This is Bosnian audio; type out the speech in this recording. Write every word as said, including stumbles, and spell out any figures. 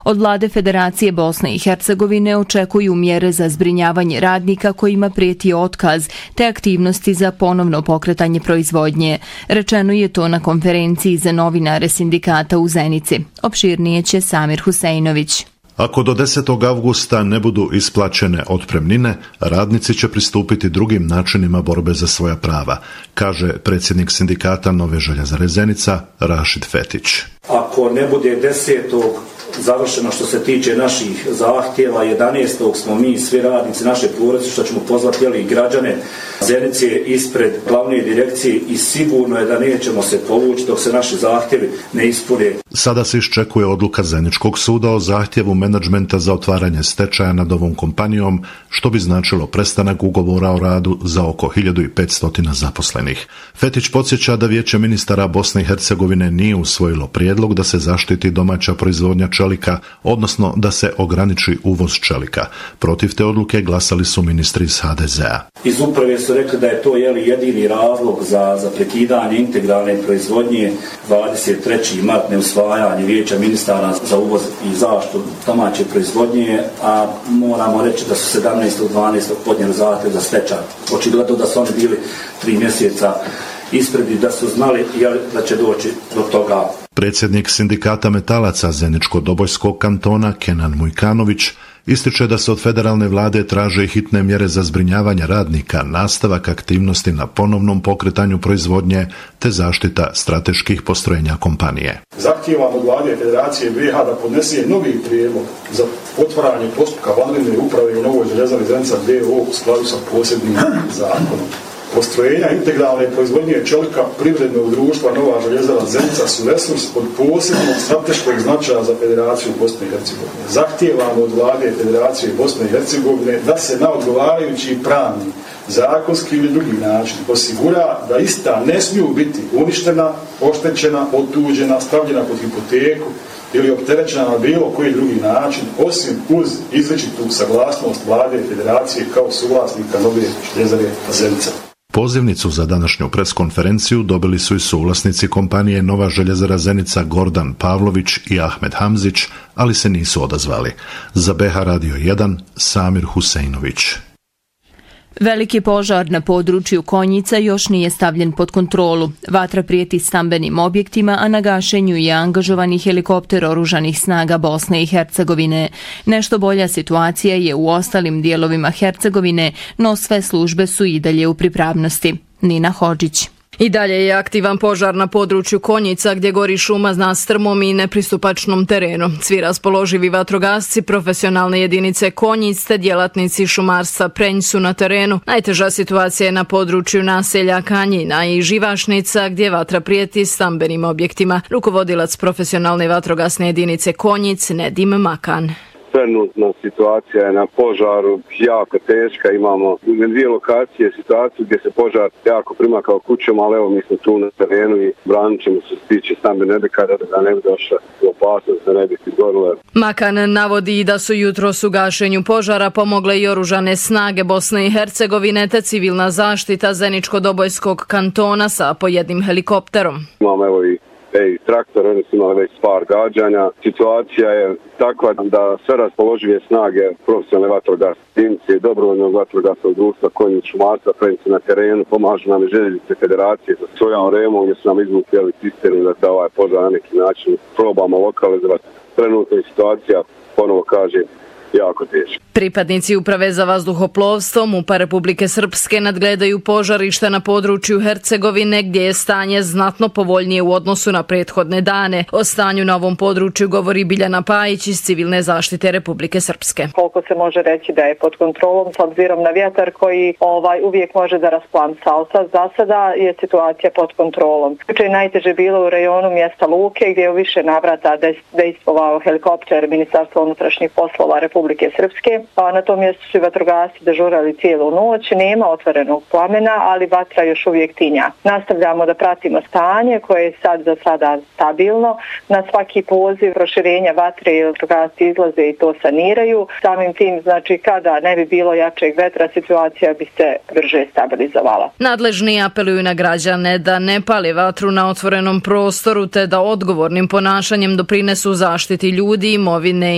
Od vlade Federacije Bosne i Hercegovine očekuju mjere za zbrinjavanje radnika kojima prijeti otkaz, te aktivnosti za ponovno pokretanje proizvodnje. Rečeno je to na konferenciji za novinare sindikata u Zenici. Opširnije će Samir Huseinović. Ako do desetog avgusta ne budu isplaćene otpremnine, radnici će pristupiti drugim načinima borbe za svoja prava, kaže predsjednik sindikata Nove željezare Zenica Rašid Fetić. Ako ne bude desetog završeno što se tiče naših zahtjeva, jedanaestog smo mi, svi radnici naše porodice, što ćemo pozvati jeli, građane Zenice ispred glavne direkcije i sigurno je da nećemo se povući dok se naši zahtjevi ne ispune. Sada se iščekuje odluka Zeničkog suda o zahtjevu menadžmenta za otvaranje stečaja nad ovom kompanijom, što bi značilo prestanak ugovora o radu za oko hiljadu petsto zaposlenih. Fetić podsjeća da Vijeće ministara Bosne i Hercegovine nije usvojilo prijedlog da se zaštiti domaća proizvodnja čelika, odnosno da se ograniči uvoz čelika. Protiv te odluke glasali su ministri iz ha de zea. Iz uprave su rekli da je to jeli, jedini razlog za, za prekidanje integralne proizvodnje dvadeset treći mart neusvajanje Vijeća ministara za uvoz i zaštitu domaće proizvodnje, a moramo reći da su sedamnaestog dvanaestog podnijeli zahtjev za stečaj. Očigledno da su oni bili tri mjeseca ispred i da su znali jeli, da će doći do toga. Predsjednik sindikata metalaca Zeničko-Dobojskog kantona Kenan Mujkanović ističe da se od federalne vlade traže hitne mjere za zbrinjavanje radnika, nastavak aktivnosti na ponovnom pokretanju proizvodnje te zaštita strateških postrojenja kompanije. Zahtijevamo od vlade Federacije be ha da podnese novi prijedlog za otvaranje postupka vanredne uprave u Novoj željezari Zenica de o o u skladu sa posebnim zakonom. Postrojenja integralne proizvodnje čelika privrednog društva Nova željezara Zenica su resurs od posebnog strateškog značaja za Federaciju Bosne i Hercegovine. Zahtijevamo od vlade Federacije Bosne i Hercegovine da se na odgovarajući pravni, zakonski ili drugi način osigura da ista ne smiju biti uništena, oštećena, otuđena, stavljena pod hipoteku ili opterećena na bilo koji drugi način, osim uz izričitu saglasnost vlade Federacije kao suvlasnika Nove željezare Zenica. Pozivnicu za današnju preskonferenciju dobili su i suvlasnici kompanije Nova željezara Zenica Gordan Pavlović i Ahmed Hamzić, ali se nisu odazvali. Za be ha Radio jedan, Samir Huseinović. Veliki požar na području Konjica još nije stavljen pod kontrolu. Vatra prijeti stambenim objektima, a na gašenju je angažovani helikopter oružanih snaga Bosne i Hercegovine. Nešto bolja situacija je u ostalim dijelovima Hercegovine, no sve službe su i dalje u pripravnosti. Nina Hodžić. I dalje je aktivan požar na području Konjica gdje gori šuma na strmom i nepristupačnom terenu. Svi raspoloživi vatrogasci, profesionalne jedinice Konjic te djelatnici šumarstva Prenj su na terenu. Najteža situacija je na području naselja Kanjina i Živašnica gdje vatra prijeti stambenim objektima. Rukovodilac profesionalne vatrogasne jedinice Konjic Nedim Makan. Trenutna situacija je na požaru jako teška, imamo dvije lokacije, situaciju gdje se požar jako primakao kućom, ali evo mi smo tu na terenu i branit ćemo se s tiče stambene objekata da ne bi došla u opasnost da ne bi izgorile. Makan navodi da su jutros u gašenju požara pomogle i oružane snage Bosne i Hercegovine te civilna zaštita Zeničko-Dobojskog kantona sa po jednim helikopterom. Imamo evo i Ej, traktor, oni su imali već par gađanja. Situacija je takva da sve raspoložive snage profesionalne vatrogasne jedinice i dobrovoljnog vatrogasnog društva Konjic šumarstva Prenj su na terenu, pomažu nam i željeznice Federacije sa svojom remom gdje su nam izvukli cisternu da se ovaj požar na neki način probamo lokalizovati. Trenutna situacija, ponovo kaže, jako teško. Pripadnici Uprave za vazduhoplovstvo MUP-a Republike Srpske nadgledaju požarišta na području Hercegovine gdje je stanje znatno povoljnije u odnosu na prethodne dane. O stanju na ovom području govori Biljana Pajić iz Civilne zaštite Republike Srpske. Koliko se može reći da je pod kontrolom s obzirom na vjetar koji ovaj uvijek može da rasplamsa. Sad za sada je situacija pod kontrolom. Juče je najteže bilo u rejonu mjesta Luke gdje je u više navrata dejstvovao helikopter Ministarstva unutrašnjih poslova Republike Srpske. A na tom mjestu su vatrogasci dežurali cijelu noć, nema otvorenog plamena, ali vatra još uvijek tinja. Nastavljamo da pratimo stanje koje je sad za sada stabilno. Na svaki poziv proširenja vatre i vatrogasci izlaze i to saniraju. Samim tim, znači, kada ne bi bilo jačeg vetra, situacija bi se brže stabilizovala. Nadležni apeluju na građane da ne pali vatru na otvorenom prostoru te da odgovornim ponašanjem doprinesu zaštiti ljudi, imovine